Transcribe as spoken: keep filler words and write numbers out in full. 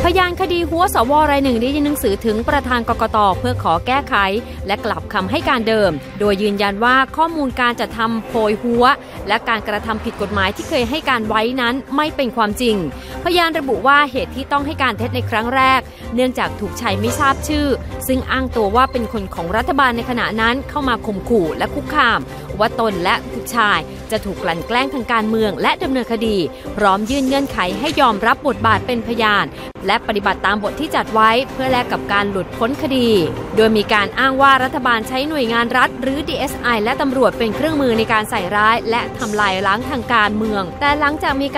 พยานคดีหัวสวรายหนึ่งได้ยื่นหนังสือถึงประธานกกต.เพื่อขอแก้ไขและกลับคำให้การเดิมโดยยืนยันว่าข้อมูลการจัดทำโพยหัวและการกระทำผิดกฎหมายที่เคยให้การไว้นั้นไม่เป็นความจริงพยานระบุว่าเหตุที่ต้องให้การเท็จในครั้งแรกเนื่องจากถูกชายไม่ทราบชื่อซึ่งอ้างตัวว่าเป็นคนของรัฐบาลในขณะนั้นเข้ามาข่มขู่และคุกคามว่าตนและผู้ชายจะถูกกลั่นแกล้งทางการเมืองและดำเนินคดีพร้อมยื่นเงื่อนไขให้ยอมรับบทบาทเป็นพยานและปฏิบัติตามบทที่จัดไว้เพื่อแลกกับการหลุดพ้นคดีโดยมีการอ้างว่ารัฐบาลใช้หน่วยงานรัฐหรือ ดี เอส ไอ และตำรวจเป็นเครื่องมือในการใส่ร้ายและทำลายล้างทางการเมืองแต่หลังจากมี